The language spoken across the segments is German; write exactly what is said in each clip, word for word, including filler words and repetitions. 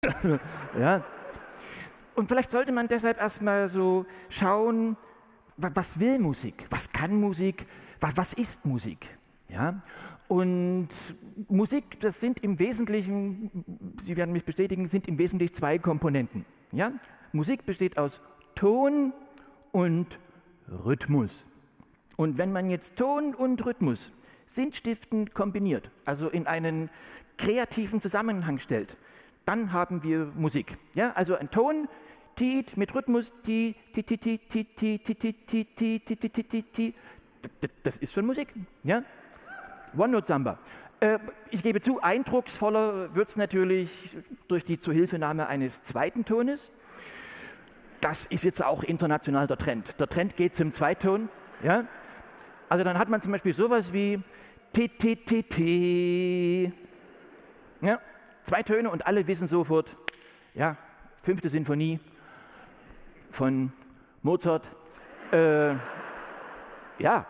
Ja. Und vielleicht sollte man deshalb erstmal so schauen, was will Musik? Was kann Musik? Was ist Musik? Ja? Und Musik, das sind im Wesentlichen, Sie werden mich bestätigen, sind im Wesentlichen zwei Komponenten. Ja? Musik besteht aus Ton und Rhythmus. Und wenn man jetzt Ton und Rhythmus sinnstiftend kombiniert, also in einen kreativen Zusammenhang stellt, dann haben wir Musik. Ja? Also ein Ton, Tiet mit Rhythmus, Ti, Ti, Ti, Ti, Ti, Ti, Ti, Ti, Ti, Ti, Ti, Ti, Ti, Ti, Ti. Das ist schon Musik. Ja? One-Note-Samba. Äh, ich gebe zu, eindrucksvoller wird es natürlich durch die Zuhilfenahme eines zweiten Tones. Das ist jetzt auch international der Trend. Der Trend geht zum Zweitton. Ja? Also dann hat man zum Beispiel sowas wie T, T, T, T. Ja? Zwei Töne und alle wissen sofort, ja, fünfte Sinfonie von Mozart. Äh, ja,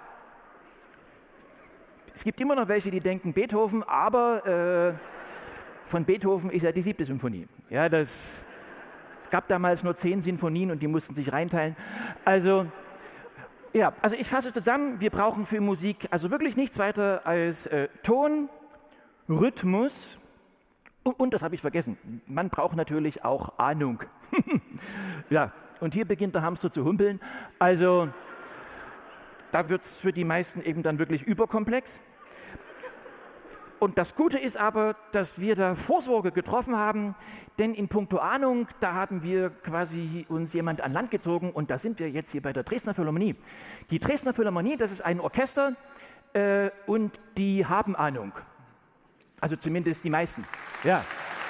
es gibt immer noch welche, die denken Beethoven, aber äh, von Beethoven ist ja die siebte Symphonie. Ja, das, es gab damals nur zehn Sinfonien und die mussten sich reinteilen. Also, ja, also ich fasse zusammen, wir brauchen für Musik also wirklich nichts weiter als äh, Ton, Rhythmus und, und das habe ich vergessen, man braucht natürlich auch Ahnung. Ja, und hier beginnt der Hamster zu humpeln. Also, da wird es für die meisten eben dann wirklich überkomplex. Und das Gute ist aber, dass wir da Vorsorge getroffen haben, denn in puncto Ahnung, da haben wir quasi uns jemand an Land gezogen und da sind wir jetzt hier bei der Dresdner Philharmonie. Die Dresdner Philharmonie, das ist ein Orchester äh, und die haben Ahnung. Also zumindest die meisten. Ja.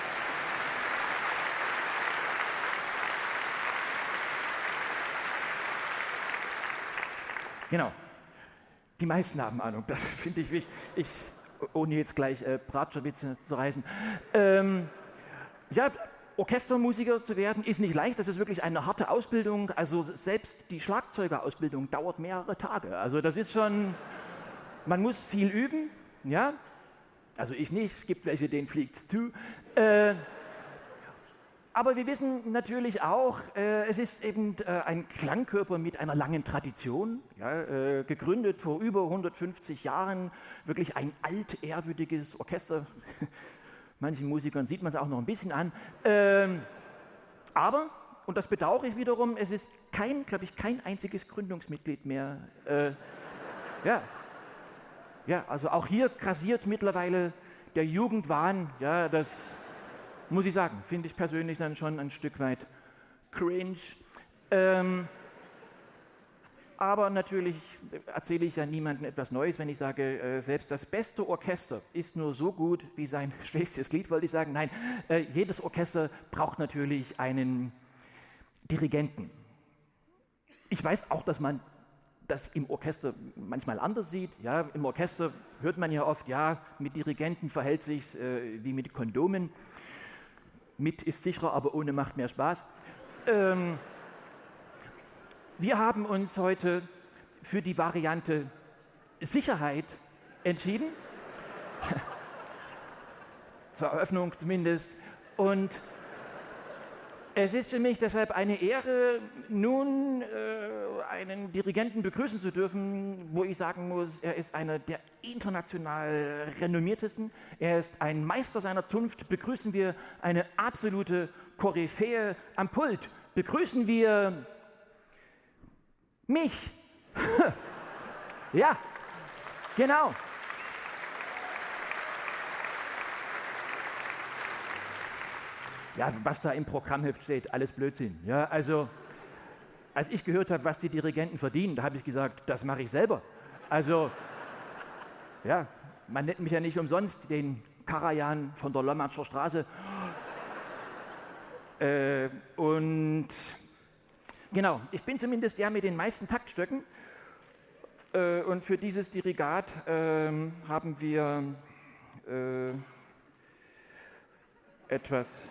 Genau. Die meisten haben Ahnung. Das finde ich wichtig. Ich, ohne jetzt gleich äh, Bratscherwitze zu reißen. Ähm, ja, Orchestermusiker zu werden ist nicht leicht. Das ist wirklich eine harte Ausbildung. Also selbst die Schlagzeugerausbildung dauert mehrere Tage. Also das ist schon, man muss viel üben. Ja. Also ich nicht. Es gibt welche, denen fliegt's zu. Äh, Aber wir wissen natürlich auch, äh, es ist eben äh, ein Klangkörper mit einer langen Tradition, ja, äh, gegründet vor über hundertfünfzig Jahren, wirklich ein altehrwürdiges Orchester. Manchen Musikern sieht man es auch noch ein bisschen an. Ähm, aber, und das bedauere ich wiederum, es ist kein, glaube ich, kein einziges Gründungsmitglied mehr. Äh, ja. ja, also auch hier grassiert mittlerweile der Jugendwahn, ja, das muss ich sagen, finde ich persönlich dann schon ein Stück weit cringe. Ähm, aber natürlich erzähle ich ja niemandem etwas Neues, wenn ich sage, äh, selbst das beste Orchester ist nur so gut wie sein schwächstes Glied, wollte ich sagen. Nein, äh, jedes Orchester braucht natürlich einen Dirigenten. Ich weiß auch, dass man das im Orchester manchmal anders sieht. Ja, im Orchester hört man ja oft, ja, mit Dirigenten verhält sich äh, wie mit Kondomen. Mit ist sicherer, aber ohne macht mehr Spaß. Ähm, wir haben uns heute für die Variante Sicherheit entschieden. Zur Eröffnung zumindest. Und es ist für mich deshalb eine Ehre, nun äh, einen Dirigenten begrüßen zu dürfen, wo ich sagen muss, er ist einer der international renommiertesten. Er ist ein Meister seiner Zunft. Begrüßen wir eine absolute Koryphäe am Pult. Begrüßen wir mich. Ja, genau. Ja, was da im Programmheft steht, alles Blödsinn. Ja, also, als ich gehört habe, was die Dirigenten verdienen, da habe ich gesagt, das mache ich selber. Also, ja, man nennt mich ja nicht umsonst den Karajan von der Lommatscher Straße. Äh, und genau, ich bin zumindest der mit den meisten Taktstöcken. Äh, und für dieses Dirigat äh, haben wir äh, etwas...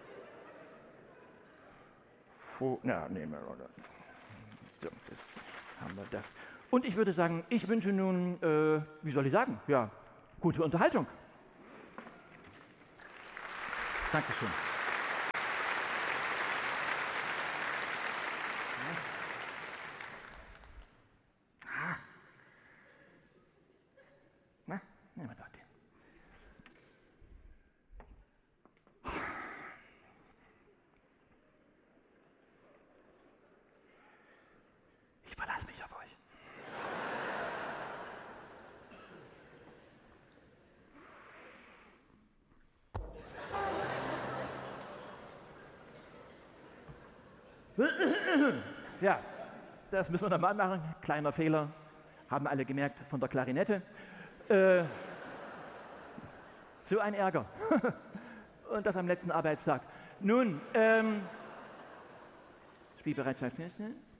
Na, nehmen wir oder. So, das haben wir das. Und ich würde sagen, ich wünsche nun, äh, wie soll ich sagen, ja, gute Unterhaltung. Dankeschön. Ja, das müssen wir nochmal machen. Kleiner Fehler. Haben alle gemerkt von der Klarinette. Äh, so ein Ärger. Und das am letzten Arbeitstag. Nun, ähm, Spielbereitschaft.